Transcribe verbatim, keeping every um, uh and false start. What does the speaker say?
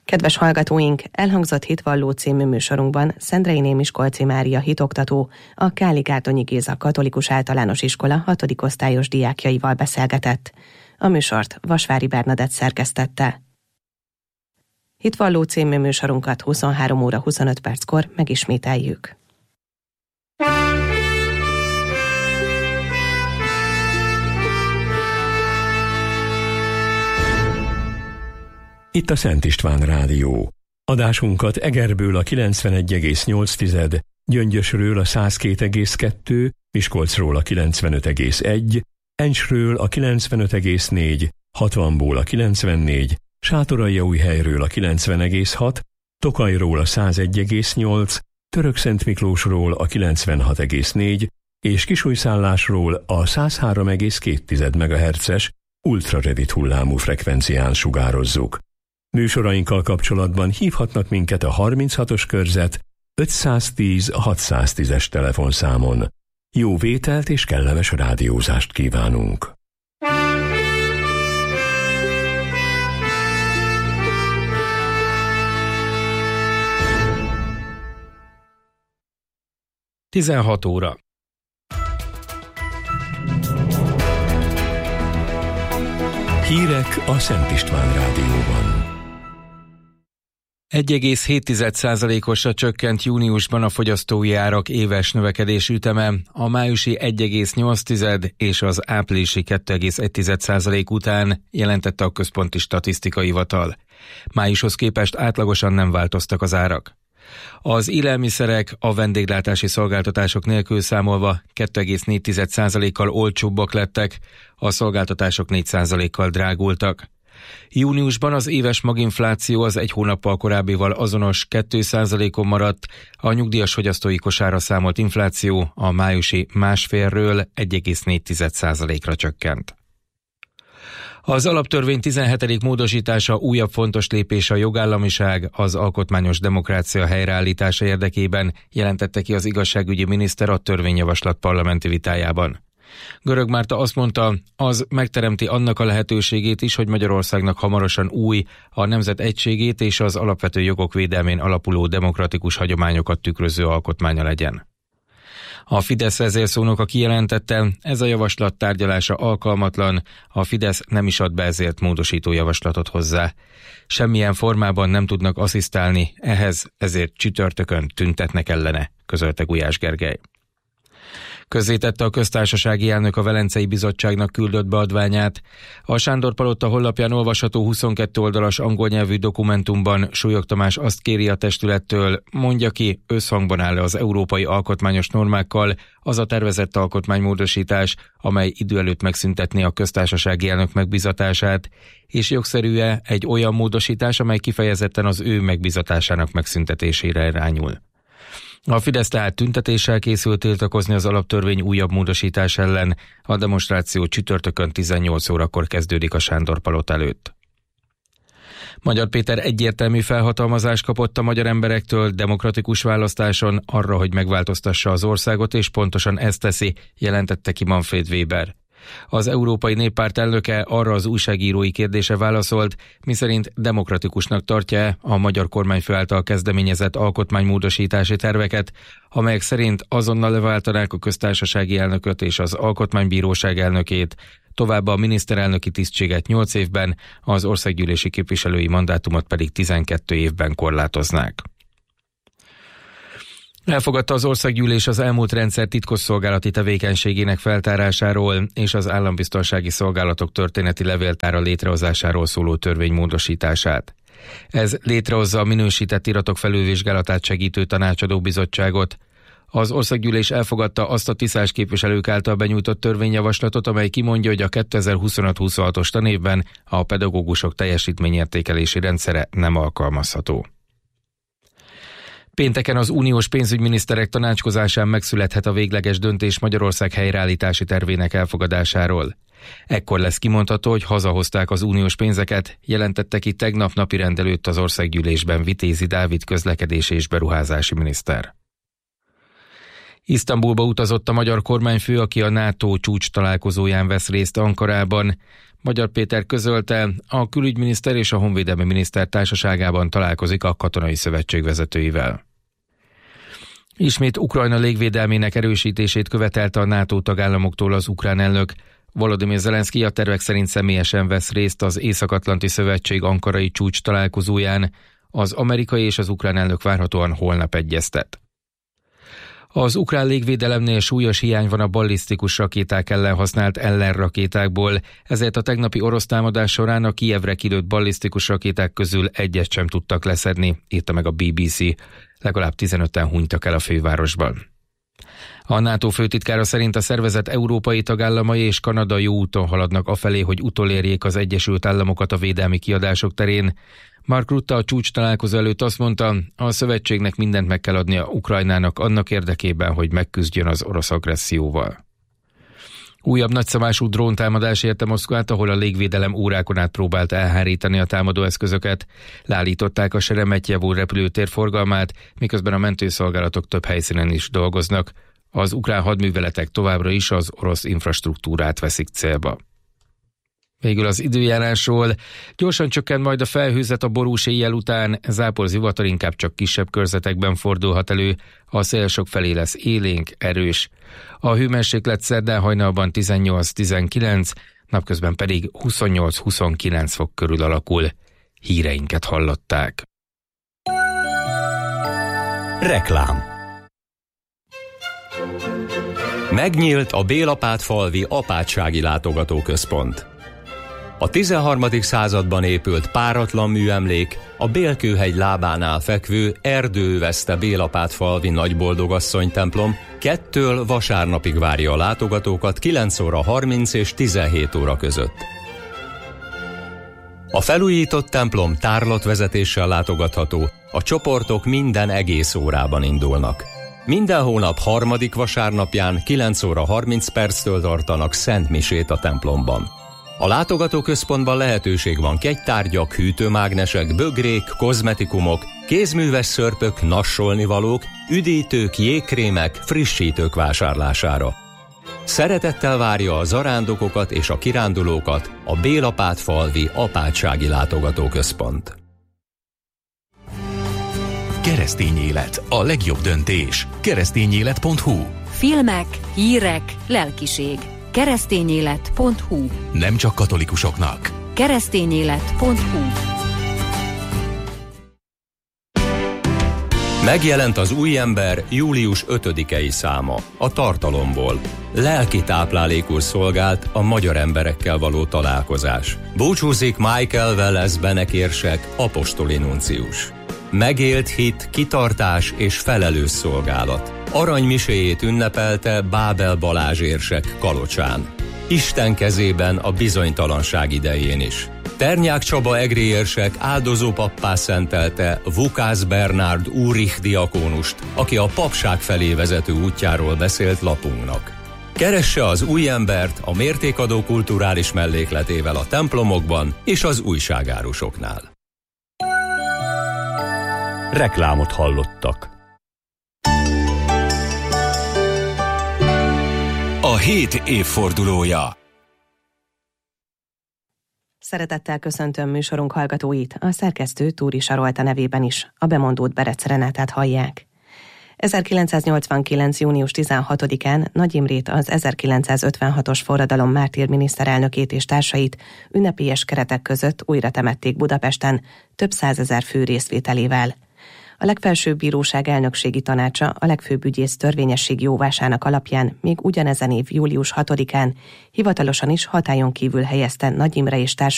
Kedves hallgatóink, elhangzott Hitvalló című műsorunkban Szendrei Miskolci Mária hitoktató, a Káli-Gárdonyi Géza Katolikus Általános Iskola hatodik osztályos diákjaival beszélgetett. A műsort Vasvári Bernadett szerkesztette. Hitvalló című műsorunkat huszonhárom óra huszonöt perckor megismételjük. Itt a Szent István Rádió. Adásunkat Egerből a kilencvenegy egész nyolc, Gyöngyösről a száz két egész kettő, Miskolcról a kilencvenöt egész egy, Encsről a kilencvenöt egész négy, hatvanból a kilencvennégy, Sátoraljaújhelyről a kilencven egész hat, Tokajról a száz egy egész nyolc, Törökszentmiklósról a kilencvenhat egész négy és Kisújszállásról a száz három egész két megahertzes ultrarövid hullámú frekvencián sugározzuk. Műsorainkkal kapcsolatban hívhatnak minket a harminchatos körzet ötszáztíz hatszáztízes telefonszámon. Jó vételt és kellemes rádiózást kívánunk! tizenhat óra. Hírek a Szent István Rádióban. egy egész hét százalékosra csökkent júniusban a fogyasztói árak éves növekedés üteme, a májusi egy egész nyolc és az áprilisi két egész egy százalék után, jelentette a Központi Statisztikai Hivatal. Májushoz képest átlagosan nem változtak az árak. Az élelmiszerek a vendéglátási szolgáltatások nélkül számolva két egész négy százalékkal olcsóbbak lettek, a szolgáltatások négy százalékkal drágultak. Júniusban az éves maginfláció az egy hónappal korábbival azonos két százalékon maradt, a nyugdíjas fogyasztói kosárra számolt infláció a májusi másfélről egy egész négy százalékra csökkent. Az alaptörvény tizenhetedik módosítása újabb fontos lépés a jogállamiság, az alkotmányos demokrácia helyreállítása érdekében, jelentette ki az igazságügyi miniszter a törvényjavaslat parlamenti vitájában. Görög Márta azt mondta, az megteremti annak a lehetőségét is, hogy Magyarországnak hamarosan új, a nemzet egységét és az alapvető jogok védelmén alapuló demokratikus hagyományokat tükröző alkotmánya legyen. A Fidesz vezérszónoka kijelentette, ez a javaslat tárgyalása alkalmatlan, a Fidesz nem is ad be ezért módosító javaslatot hozzá. Semmilyen formában nem tudnak asszisztálni, ehhez ezért csütörtökön tüntetnek ellene, közölte Gulyás Gergely. Közzétette a köztársasági elnök a Velencei Bizottságnak küldött beadványát. A Sándor-palota honlapján olvasható huszonkettő oldalas angol nyelvű dokumentumban Súlyog Tamás azt kéri a testülettől, mondja ki, összhangban áll az európai alkotmányos normákkal az a tervezett alkotmánymódosítás, amely idő előtt megszüntetné a köztársasági elnök megbízatását, és jogszerű-e egy olyan módosítás, amely kifejezetten az ő megbízatásának megszüntetésére irányul. A Fidesz tehát tüntetéssel készült tiltakozni az alaptörvény újabb módosítás ellen, a demonstráció csütörtökön tizennyolc órakor kezdődik a Sándor-palota előtt. Magyar Péter egyértelmű felhatalmazást kapott a magyar emberektől demokratikus választáson arra, hogy megváltoztassa az országot, és pontosan ezt teszi, jelentette ki Manfred Weber. Az Európai Néppárt elnöke arra az újságírói kérdése válaszolt, miszerint demokratikusnak tartja a magyar kormányfő által kezdeményezett alkotmánymódosítási terveket, amelyek szerint azonnal leváltanák a köztársasági elnököt és az alkotmánybíróság elnökét, továbbá a miniszterelnöki tisztséget nyolc évben, az országgyűlési képviselői mandátumot pedig tizenkét évben korlátoznák. Elfogadta az országgyűlés az elmúlt rendszer titkosszolgálati tevékenységének feltárásáról és az állambiztonsági szolgálatok történeti levéltára létrehozásáról szóló törvény módosítását. Ez létrehozza a minősített iratok felülvizsgálatát segítő tanácsadó bizottságot. Az országgyűlés elfogadta azt a tisztás képviselők által benyújtott törvényjavaslatot, amely kimondja, hogy a kétezer-huszonöt huszonhatos tanévben a pedagógusok teljesítményértékelési rendszere nem alkalmazható. Pénteken az uniós pénzügyminiszterek tanácskozásán megszülethet a végleges döntés Magyarország helyreállítási tervének elfogadásáról. Ekkor lesz kimondható, hogy hazahozták az uniós pénzeket, jelentette ki tegnap napirend előtt az országgyűlésben Vitézi Dávid közlekedési és beruházási miniszter. Isztambulba utazott a magyar kormányfő, aki a NATO csúcs találkozóján vesz részt Ankarában. Magyar Péter közölte, a külügyminiszter és a honvédelmi miniszter társaságában találkozik a katonai szövetség vezetőivel. Ismét Ukrajna légvédelmének erősítését követelte a NATO tagállamoktól az ukrán elnök. Volodymyr Zelenszky a tervek szerint személyesen vesz részt az Észak-Atlanti Szövetség ankarai csúcs találkozóján. Az amerikai és az ukrán elnök várhatóan holnap egyeztet. Az ukrán légvédelemnél súlyos hiány van a ballisztikus rakéták ellen használt ellenrakétákból, ezért a tegnapi orosz támadás során a Kijevre kilőtt ballisztikus rakéták közül egyet sem tudtak leszedni, írta meg a bé bé cé. Legalább tizenöten hunytak el a fővárosban. A NATO főtitkára szerint a szervezet európai tagállamai és Kanada jó úton haladnak afelé, hogy utolérjék az Egyesült Államokat a védelmi kiadások terén. Mark Rutte a csúcs találkozó előtt azt mondta, a szövetségnek mindent meg kell adnia Ukrajnának annak érdekében, hogy megküzdjön az orosz agresszióval. Újabb nagyszabású dróntámadás érte Moszkvát, ahol a légvédelem órákon át próbált elhárítani a támadóeszközöket. Leállították a Seremetyevo repülőtér forgalmát, miközben a mentőszolgálatok több helyszínen is dolgoznak. Az ukrán hadműveletek továbbra is az orosz infrastruktúrát veszik célba. Végül az időjárásról. Gyorsan csökkent majd a felhőzet a borús éjjel után, zápor zivatar inkább csak kisebb körzetekben fordulhat elő, a szél sok felé lesz élénk, erős. A hőmérséklet szerdán hajnalban tizennyolc-tizenkilenc, napközben pedig huszonnyolc-huszonkilenc fok körül alakul. Híreinket hallották. Reklám. Megnyílt a Bélapátfalvi Apátsági Látogatóközpont. A tizenharmadik században épült páratlan műemlék a Bélkőhegy lábánál fekvő erdőveszte Bélapátfalvi Nagyboldogasszony templom kettől vasárnapig várja a látogatókat kilenc óra harminc és tizenhét óra között. A felújított templom tárlatvezetéssel látogatható, a csoportok minden egész órában indulnak. Minden hónap harmadik vasárnapján kilenc óra harminc perctől tartanak szentmisét a templomban. A látogatóközpontban lehetőség van kegytárgyak, hűtőmágnesek, bögrék, kozmetikumok, kézműves szörpök, nassolnivalók, üdítők, jégkrémek, frissítők vásárlására. Szeretettel várja a zarándokokat és a kirándulókat a Bélapátfalvi Apátsági Látogatóközpont. Keresztény élet, a legjobb döntés. keresztényélet pont hu. Filmek, hírek, lelkiség. keresztényélet pont hu. Nem csak katolikusoknak. keresztényélet pont hu. Megjelent az új ember július ötödikei száma, a Tartalomból. Lelki táplálékul szolgált a magyar emberekkel való találkozás. Búcsúzik Michael Welles benekérsek, apostoli nuncius. Megélt hit, kitartás és felelős szolgálat. Aranymiséjét ünnepelte Bábel Balázs érsek Kalocsán. Isten kezében a bizonytalanság idején is. Ternyák Csaba egri érsek áldozó pappá szentelte Vukász Bernárd Úrich diakónust, aki a papság felé vezető útjáról beszélt lapunknak. Keresse az új embert a mértékadó kulturális mellékletével a templomokban és az újságárusoknál. Reklámot hallottak. A hét évfordulója. Szeretettel köszöntöm műsorunk hallgatóit, a szerkesztő Túri Sarolta nevében is, a bemondót Berec Renátát hallják. ezerkilencszáznyolcvankilenc. június tizenhatodikán Nagy Imrét, az ezerkilencszázötvenhatos forradalom mártír miniszterelnökét és társait ünnepélyes keretek között újra temették Budapesten több százezer fő részvételével. A legfelsőbb bíróság elnökségi tanácsa a legfőbb ügyész törvényességi jóvásának alapján még ugyanezen év július hatodikán hivatalosan is hatályon kívül helyezte Nagy Imre és társai